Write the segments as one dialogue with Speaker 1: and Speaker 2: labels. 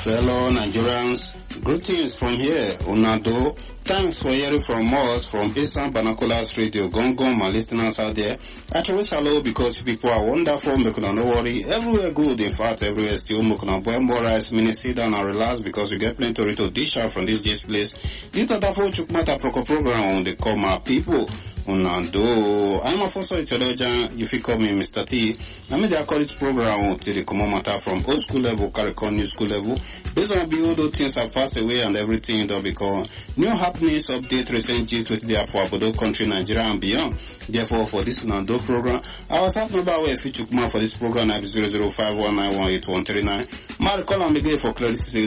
Speaker 1: Fellow Nigerians, greetings from here, Unado. Thanks for hearing from us from Eastern Banakolas Radio, Gongong, my listeners out there. I truly hello because people are wonderful, Mekuna, no worry. Everywhere good, in fact, everywhere still, Mekuna, boy, more rice, mini sit down and relax because we get plenty to dish out from this place. This Tatafo Chukmata Proko program on the Koma people. Unando. I'm a first theologian, if you call me Mr. T. I made I call this program to the common matter from old school level, Caricon new school level. Based on all those things have passed away and everything that become new happenings, update, recent gist with the for Abodo country, Nigeria and beyond. Therefore, for this Unando program, I was half number where if you took for this program, I have 0051918139. My call on the day for credit is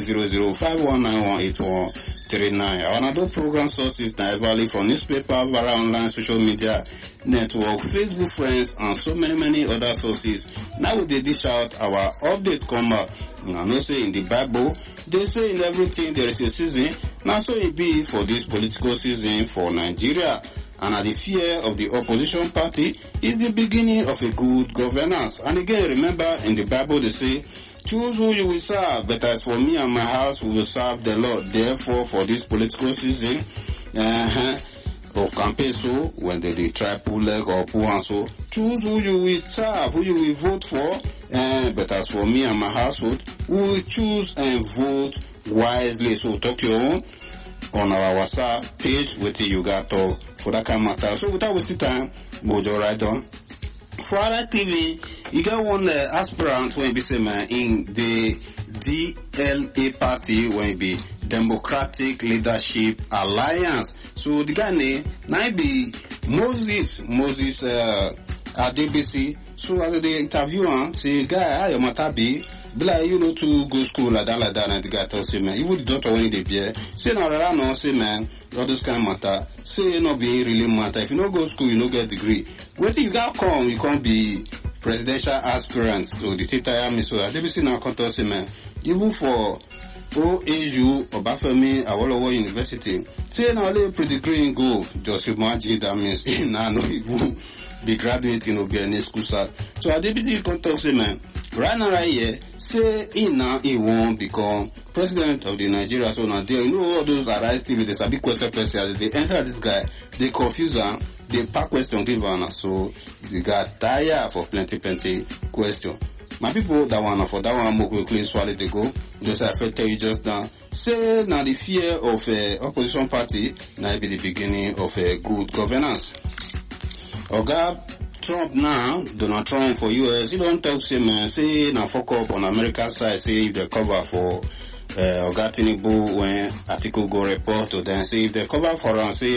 Speaker 1: 0051918139. Our Unando program sources divergently from newspaper, via online social media network, Facebook friends, and so many other sources. Now they dish out our update come up. I know say in the Bible, they say in everything there is a season. Now so it be for this political season for Nigeria. And at the fear of the opposition party is the beginning of a good governance. And again, remember in the Bible they say, choose who you will serve, but as for me and my house, we will serve the Lord. Therefore, for this political season, of campaign, so when they try pull leg or pull and so, choose who you will serve, who you will vote for. But as for me and my household, we will choose and vote wisely. So talk your own on our WhatsApp page with you got talk for that kind of matter. So without wasting time, we'll just right on. For our TV, you got one aspirant when be say man in the DLA party when be Democratic Leadership Alliance. So the guy name now be Moses Adebisi. So as the interviewer say, guy, how your matter be? Be like, you know, to go school like that, and the guy tells him, man, even the doctor when they be say now that no, say man, all this kind of matter, say no be really matter. If you no go school, you no get degree. Wait you got come, you can't be presidential aspirant to the Titaya so Adebisi now come to say, man, even for OAU, Obafemi, Awolowo University, say now let pre-degree go, just imagine that means now no even be graduating or be any school sir. So Adebisi come to say, man, right now right here, say he won't become president of the Nigeria. So now they, you know, all those Arise TV, there's a big question person, they enter this guy, they confuse him, they pack question give him, so they got tired for plenty question. My people, that one more quickly swallow they go. Just I tell you just now. Say now the fear of opposition party now be the beginning of a good governance. Oga Trump now, Donald Trump for US, he don't talk say man, say now fuck up on American side, say if they cover for Oga Tinubu when article go report to them, say if they cover for and say